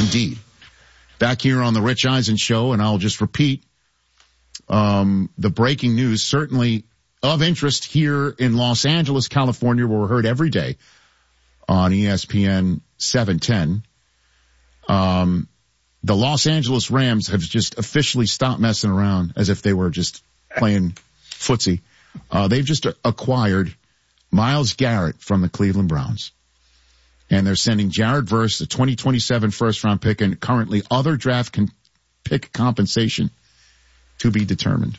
indeed. Back here on the Rich Eisen Show, and I'll just repeat the breaking news, certainly of interest here in Los Angeles, California, where we're heard every day on ESPN 710. The Los Angeles Rams have just officially stopped messing around as if they were just playing footsie. They've just acquired Myles Garrett from the Cleveland Browns. And they're sending Jared Verse, the 2027 first-round pick, and currently other draft pick compensation to be determined.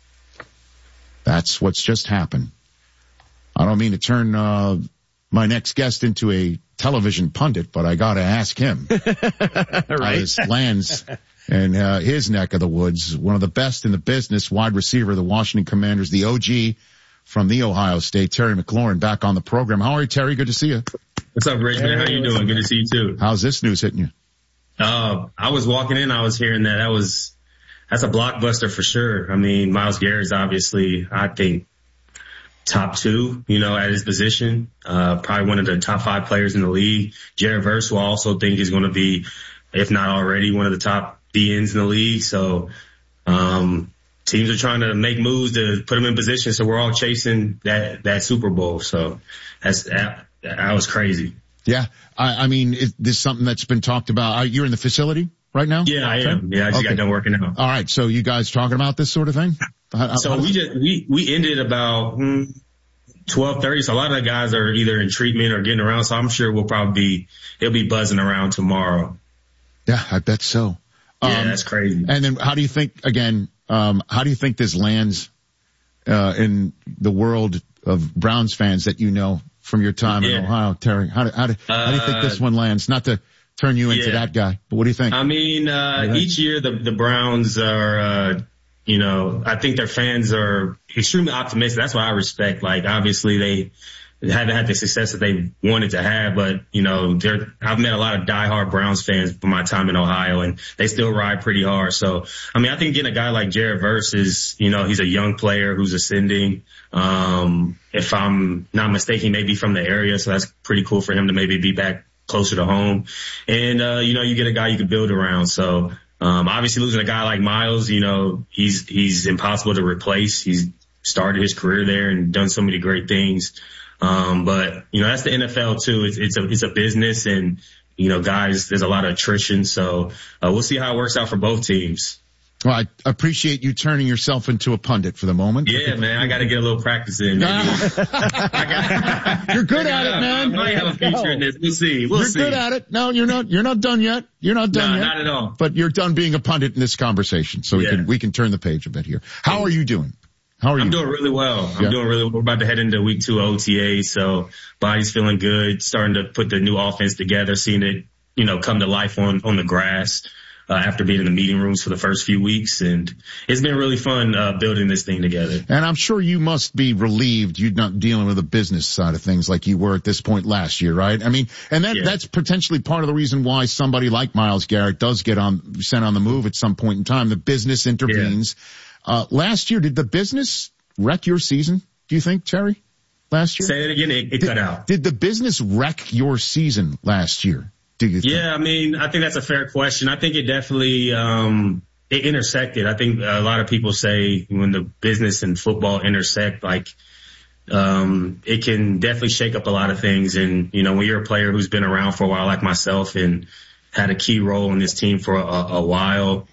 That's what's just happened. I don't mean to turn my next guest into a television pundit, but I got to ask him. Right. This lands in his neck of the woods. One of the best in the business, wide receiver of the Washington Commanders, the OG from the Ohio State, Terry McLaurin, back on the program. How are you, Terry? Good to see you. What's up, Rich, man? How you doing? Good to see you, too. How's this news hitting you? I was walking in, I was hearing that's a blockbuster for sure. I mean, Myles Garrett's obviously, I think, top 2, at his position. Probably one of the top 5 players in the league. Jared Verse, who I also think is going to be, if not already, one of the top DNs in the league. So, teams are trying to make moves to put them in position. So we're all chasing that Super Bowl. So that was crazy. Yeah. I mean, is this something that's been talked about? You're in the facility right now? Yeah, I am. Yeah, I just got done working out. All right. So you guys talking about this sort of thing? We ended about 12:30. So a lot of the guys are either in treatment or getting around. So I'm sure it'll be buzzing around tomorrow. Yeah, I bet so. Yeah, that's crazy. And then how do you think this lands in the world of Browns fans that you know from your time in Ohio, Terry? How do you think this one lands? Not to turn you into that guy, but what do you think? I mean, each year the Browns are, I think their fans are extremely optimistic. That's what I respect. Like, obviously they haven't had the success that they wanted to have, but, I've met a lot of diehard Browns fans from my time in Ohio, and they still ride pretty hard. So, I mean, I think getting a guy like Jared Verse is, he's a young player who's ascending. If I'm not mistaken, maybe from the area. So that's pretty cool for him to maybe be back closer to home. And, you get a guy you can build around. So, obviously losing a guy like Myles, he's impossible to replace. He's started his career there and done so many great things. But that's the NFL too. It's a business, and, guys, there's a lot of attrition. So, we'll see how it works out for both teams. Well, I appreciate you turning yourself into a pundit for the moment. Yeah, man, I got to get a little practice in. You're good at it, man. I might have a future in this. We'll see. You're good at it. No, you're not done yet. You're not done yet. Not at all. But you're done being a pundit in this conversation, so we can turn the page a bit here. How are you doing? I'm doing really well. We're about to head into week 2 OTA, so body's feeling good, starting to put the new offense together, seeing it, come to life on the grass. After being in the meeting rooms for the first few weeks, and it's been really fun building this thing together. And I'm sure you must be relieved you're not dealing with the business side of things like you were at this point last year, right? I mean, and that's potentially part of the reason why somebody like Myles Garrett does get sent on the move at some point in time. The business intervenes. Yeah. Last year, did the business wreck your season, do you think, Terry? Last year? Say it again. It cut out. Did the business wreck your season last year? Yeah, I mean, I think that's a fair question. I think it definitely, it intersected. I think a lot of people say when the business and football intersect, like, it can definitely shake up a lot of things. And, when you're a player who's been around for a while, like myself, and had a key role in this team for a while,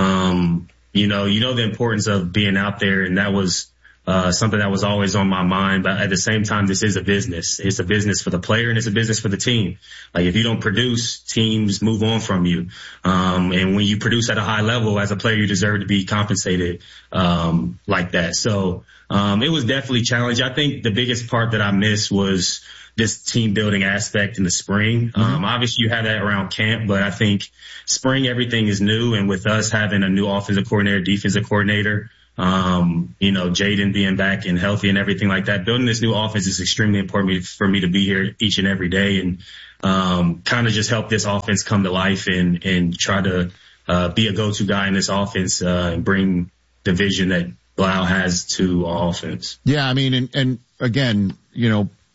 the importance of being out there. And that was, something that was always on my mind. But at the same time, this is a business. It's a business for the player, and it's a business for the team. Like, if you don't produce, teams move on from you. And when you produce at a high level as a player, you deserve to be compensated, like that. So, it was definitely challenging. I think the biggest part that I missed was this team building aspect in the spring. Obviously you have that around camp, but I think spring, everything is new. And with us having a new offensive coordinator, defensive coordinator, Jaden being back and healthy and everything like that, building this new offense is extremely important for me to be here each and every day, and kind of just help this offense come to life and try to be a go-to guy in this offense and bring the vision that Blau has to our offense. Yeah, I mean, and again,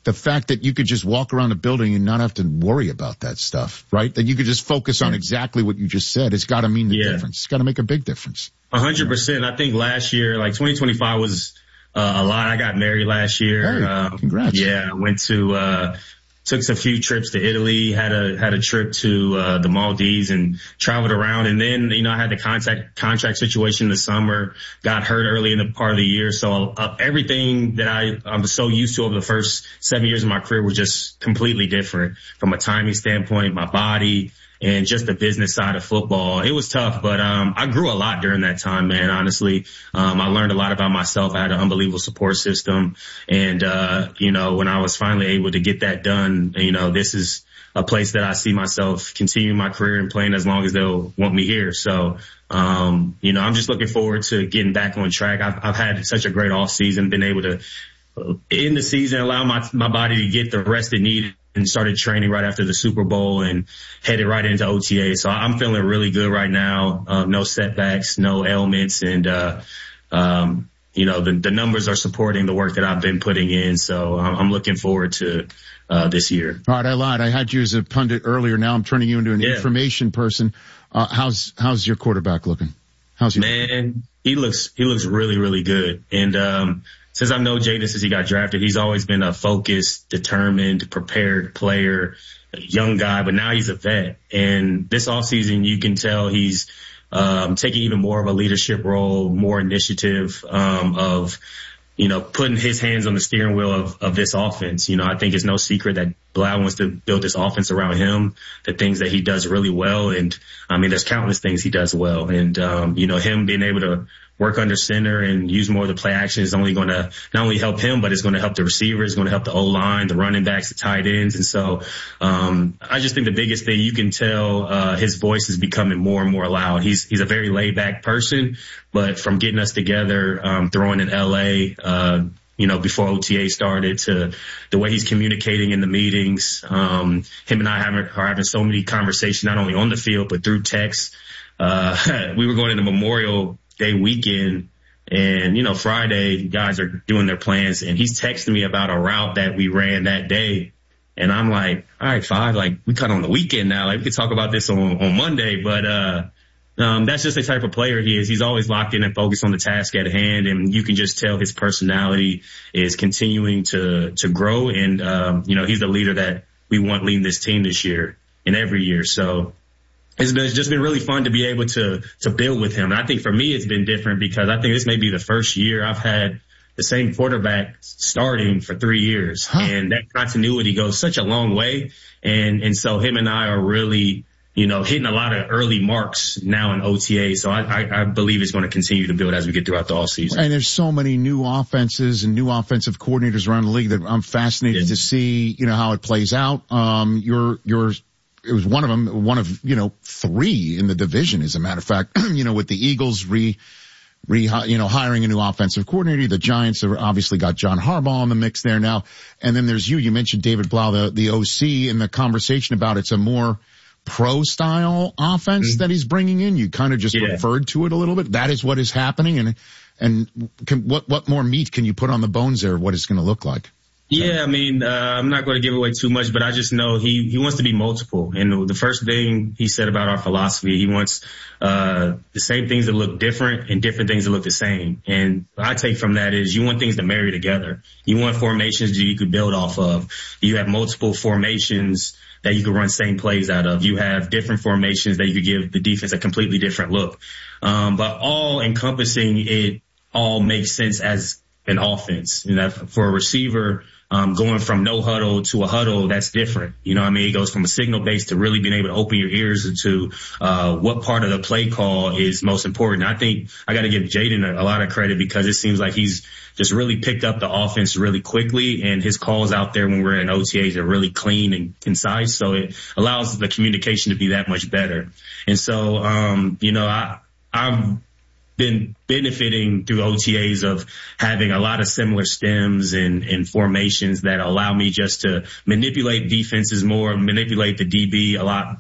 the fact that you could just walk around the building and not have to worry about that stuff, right? That you could just focus on exactly what you just said. It's got to mean the difference. It's got to make a big difference. 100%. I think last year, like 2025 was a lot. I got married last year. Hey, congrats. Yeah, I went to took a few trips to Italy, had a trip to the Maldives and traveled around. And then, I had the contract situation in the summer, got hurt early in the part of the year. So everything that I'm so used to over the first 7 years of my career was just completely different from a timing standpoint, my body, and just the business side of football. It was tough, but I grew a lot during that time, man, honestly. I learned a lot about myself. I had an unbelievable support system. And, when I was finally able to get that done, this is a place that I see myself continuing my career and playing as long as they'll want me here. So, I'm just looking forward to getting back on track. I've had such a great off season, been able to, in the season, allow my body to get the rest it needed, and started training right after the Super Bowl and headed right into OTA. So I'm feeling really good right now. No setbacks, no ailments. And, the numbers are supporting the work that I've been putting in. So I'm looking forward to this year. All right. I lied. I had you as a pundit earlier. Now I'm turning you into an information person. How's your quarterback looking? How's he? Man, he looks really, really good. And, since I've known Jaden since he got drafted, he's always been a focused, determined, prepared player, a young guy, but now he's a vet. And this offseason, you can tell he's taking even more of a leadership role, more initiative of putting his hands on the steering wheel of this offense. I think it's no secret that Blau wants to build this offense around him, the things that he does really well. And there's countless things he does well. And, him being able to work under center and use more of the play action is only going to not only help him, but it's going to help the receivers, it's going to help the O-line, the running backs, the tight ends. And so, I just think the biggest thing you can tell, his voice is becoming more and more loud. He's a very laid back person, but from getting us together, throwing in LA, before OTA started to the way he's communicating in the meetings, him and I are having so many conversations, not only on the field, but through text. We were going into Memorial Day weekend and, Friday guys are doing their plans and he's texting me about a route that we ran that day. And I'm like, all right, Five, like we cut on the weekend now. Like we could talk about this on Monday, but, that's just the type of player he is. He's always locked in and focused on the task at hand. And you can just tell his personality is continuing to grow. And, he's the leader that we want leading this team this year and every year. So it's just been really fun to be able to build with him. And I think for me, it's been different because I think this may be the first year I've had the same quarterback starting for 3 years. And that continuity goes such a long way. And so him and I are really, hitting a lot of early marks now in OTA. So I believe it's going to continue to build as we get throughout the offseason. And there's so many new offenses and new offensive coordinators around the league that I'm fascinated to see, how it plays out. It was one of 3 in the division, as a matter of fact, with the Eagles hiring a new offensive coordinator. The Giants have obviously got John Harbaugh in the mix there now. And then there's you mentioned David Blau, the OC, and the conversation about it's a more pro style offense that he's bringing in. You kind of just referred to it a little bit. That is what is happening. And what more meat can you put on the bones there of what it's going to look like? Yeah, I'm not going to give away too much, but I just know he wants to be multiple. And the first thing he said about our philosophy, he wants the same things that look different and different things that look the same. And what I take from that is you want things to marry together. You want formations that you could build off of. You have multiple formations that you could run same plays out of. You have different formations that you could give the defense a completely different look. But all encompassing it all makes sense as an offense. For a receiver, going from no huddle to a huddle, that's different. It goes from a signal base to really being able to open your ears to what part of the play call is most important. I think I got to give Jaden a lot of credit because it seems like he's just really picked up the offense really quickly, and his calls out there when we're in OTAs are really clean and concise. So it allows the communication to be that much better. And so, I've been benefiting through OTAs of having a lot of similar stems and formations that allow me just to manipulate defenses more, manipulate the DB a lot